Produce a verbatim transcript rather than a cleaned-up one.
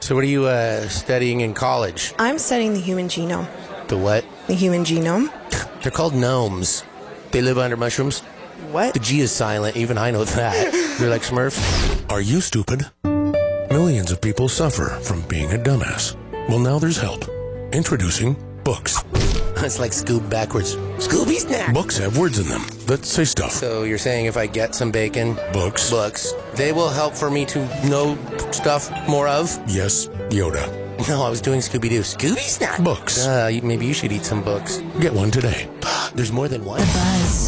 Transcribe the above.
So what are you uh, studying in college? I'm studying the human genome. The what? The human genome? They're called gnomes. They live under mushrooms. What? The G is silent. Even I know that. They're like Smurfs. Are you stupid? Millions of people suffer from being a dumbass. Well, now there's help. Introducing books. It's like Scoob backwards. Scooby Snack. Books have words in them that say stuff. So you're saying if I get some bacon, Books. books, they will help for me to know stuff more of? Yes, Yoda. No, I was doing Scooby-Doo. Scooby Snack. Books. Uh, you- maybe you should eat some books. Get one today. There's more than one? Buzz.